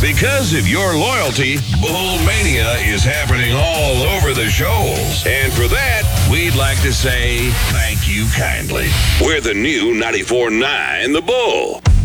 Because of your loyalty, Bull Mania is happening all over the shoals. And for that, we'd like to say thank you kindly. We're the new 94.9 The Bull.